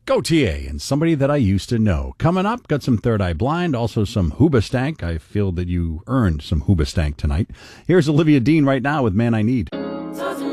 Gautier and Somebody That I Used to Know. Coming up, got some Third Eye Blind, also some Hoobastank. I feel that you earned some Hoobastank tonight. Here's Olivia Dean right now with Man I Need.